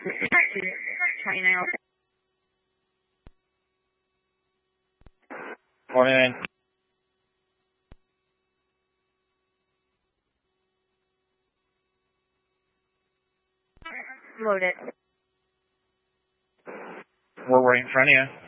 29. Morning. Loaded. We're right in front of you.